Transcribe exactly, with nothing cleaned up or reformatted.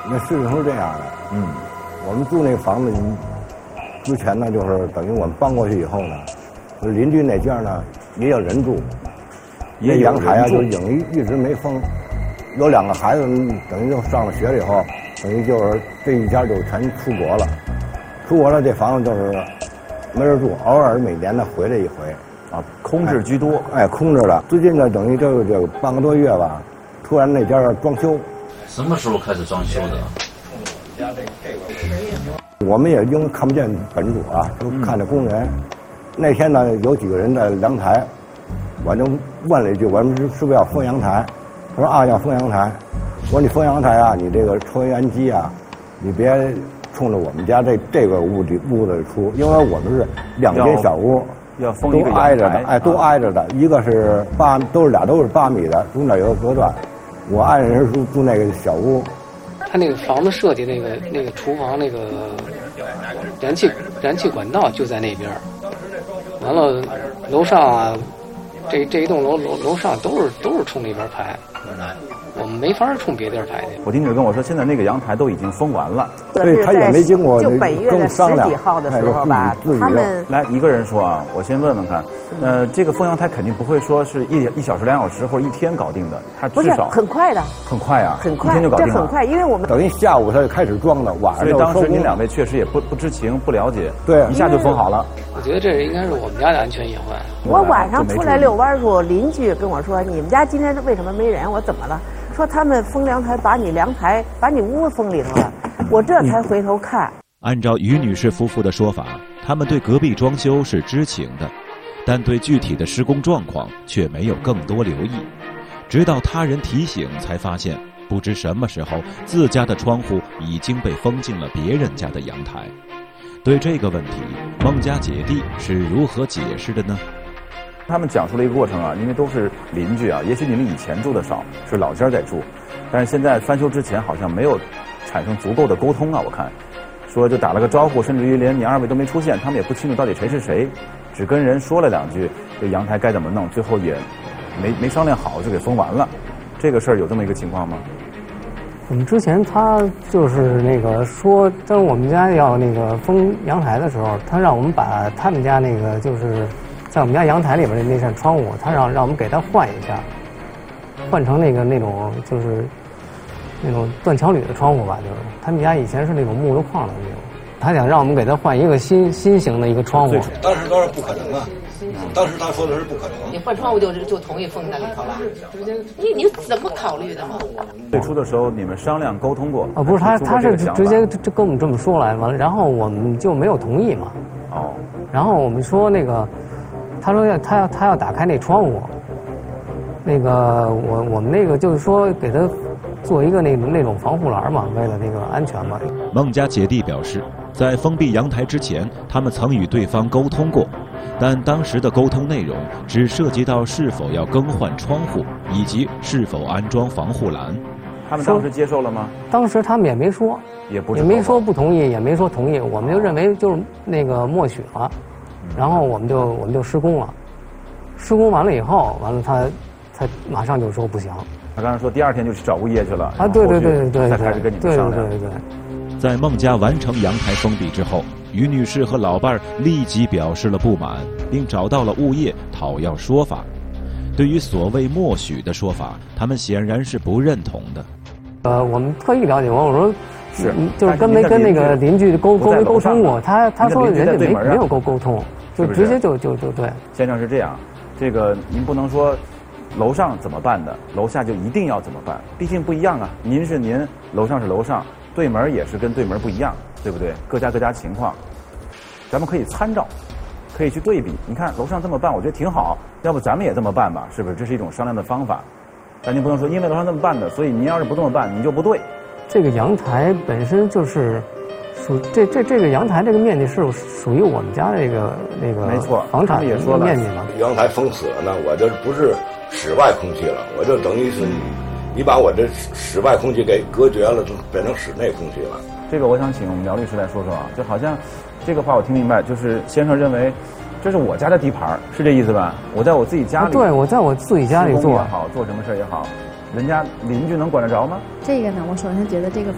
那事情是这样的，嗯，我们住那房子之前呢，就是等于我们搬过去以后呢，邻居那家呢也有人住，那阳台啊就影一直没封，有两个孩子等于就上了学了以后，等于就是这一家就全出国了，出国了这房子就是没人住，偶尔每年呢回来一回， 啊，空置居多， 哎，哎空着的。最近呢，等于这个这个半个多月吧，突然那家装修。 什么时候开始装修的？ 我们也因为看不见本主啊，就看着工人。嗯、那天呢，有几个人在阳台，我就问了一句：“我们是是不是要封阳台？”他说：“啊，要封阳台。”我说：“你封阳台啊，你这个抽油烟机啊，你别冲着我们家这这个屋里屋子出，因为我们是两间小屋。” 要封一个都挨着的，哎，都挨着的，一个是八，都是俩都是八米的，中间有个隔断。我爱人是住住那个小屋。 他那个房子设计那个那个厨房那个燃气燃气管道就在那边，完了楼上啊，这这一栋楼楼楼上都是都是冲那边排。我们没法冲别地儿排去。 我听你跟我说，现在那个阳台都已经封完了， 所以他也没经过就本月的十几号的时候吧，他们来一个人说啊，我先问问看，呃，这个封阳台肯定不会说是一一小时、两小时或者一天搞定的，它至少很快的， 很快啊， 很快， 一天就搞定了， 这很快，因为我们等于下午他就开始装了，晚上所以当时您两位确实也不不知情、不了解， 对， 一下就封好了。 我觉得这应该是我们家的安全隐患。 我晚上出来遛弯的时候，邻居跟我说：“你们家今天为什么没人？”我怎么了？说他们封阳台，把你阳台把你屋封里头了，我这才回头看。 按照于女士夫妇的说法，他们对隔壁装修是知情的，但对具体的施工状况却没有更多留意。直到他人提醒，才发现不知什么时候自家的窗户已经被封进了别人家的阳台。对这个问题，孟家姐弟是如何解释的呢？ 他们讲述了一个过程啊，因为都是邻居啊，也许你们以前住的少，是老家在住，但是现在翻修之前好像没有产生足够的沟通啊。我看说就打了个招呼，甚至于连你二位都没出现，他们也不清楚到底谁是谁，只跟人说了两句这阳台该怎么弄，最后也没没商量好就给封完了。这个事儿有这么一个情况吗？ 我们之前他就是那个说，当我们家要那个封阳台的时候，他让我们把他们家那个就是在我们家阳台里边的那扇窗户，他让让我们给他换一下，换成那个那种就是那种断桥铝的窗户吧，就是他们家以前是那种木头框的那种，他想让我们给他换一个新新型的一个窗户。 当时当然不可能啊，当时他说的是不可能。 你换窗户就就同意封在里头了？你你怎么考虑的嘛？ 最初的时候你们商量沟通过？ 哦，不是他他是直接就跟我们这么说来完了，然后我们就没有同意嘛。 哦。 然后我们说那个，他说要他要他要打开那窗户，那个我我们那个就是说给他做一个那种那种防护栏嘛，为了那个安全嘛。 孟家姐弟表示，在封闭阳台之前，他们曾与对方沟通过，但当时的沟通内容只涉及到是否要更换窗户以及是否安装防护栏。 他们当时接受了吗？ 当时他们也没说， 也不也没说不同意，也没说同意，我们就认为就是那个默许了，然后我们就我们就施工了，施工完了以后，完了他他马上就说不行。 他刚才说第二天就去找物业去了啊，对对对对对， 才开始跟你们商量。 对对对对。 在孟家完成阳台封闭之后，于女士和老伴儿立即表示了不满，并找到了物业讨要说法。对于所谓默许的说法，他们显然是不认同的。 呃，我们特意了解过，我说是， 就是跟没跟那个邻居沟沟没沟通过，他他说人家没没有沟沟通，就直接就就就对。 先生是这样，这个您不能说楼上怎么办的，楼下就一定要怎么办，毕竟不一样啊。您是您，楼上是楼上，对门也是跟对门不一样，对不对？各家各家情况，咱们可以参照，可以去对比。你看楼上这么办，我觉得挺好，要不咱们也这么办吧？是不是？这是一种商量的方法。但您不能说因为楼上这么办的，所以您要是不这么办，你就不对。 这个阳台本身就是属这这这个阳台这个面积是属于我们家这个那个没错房产也说了面积嘛。 阳台封死了呢，我这不是室外空气了，我就等于是你你把我这室外空气给隔绝了，变成室内空气了。 这个我想请我们姚律师来说说啊，就好像这个话我听明白，就是先生认为这是我家的地盘，是这意思吧？我在我自己家里， 啊、对我在我自己家里做也好，做什么事也好，人家邻居能管得着吗？ 这个呢，我首先觉得这个